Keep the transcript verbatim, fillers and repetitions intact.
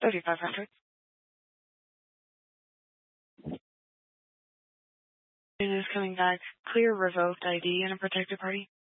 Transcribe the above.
thirty-five hundred. It is coming back. Clear revoked I D in a protected party.